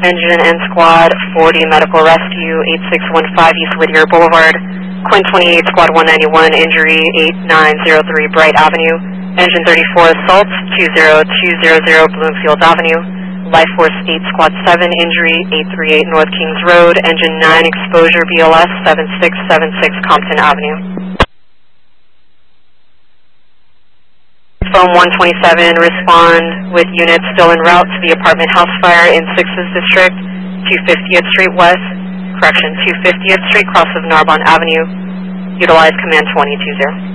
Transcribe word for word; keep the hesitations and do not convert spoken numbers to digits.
Engine and Squad forty Medical Rescue eight six one five East Whittier Boulevard. Quinn twenty-eight Squad one ninety-one Injury eight nine zero three Bright Avenue. Engine thirty-four Assault two zero two zero zero Bloomfield Avenue. Life Force eight Squad seven Injury eight three eight North Kings Road. Engine nine Exposure B L S seven six seven six Compton Avenue. Phone one twenty-seven, respond with units still en route to the apartment house fire in sixth District, two fiftieth Street West, correction, two fiftieth Street, cross of Narbonne Avenue. Utilize command twenty two zero.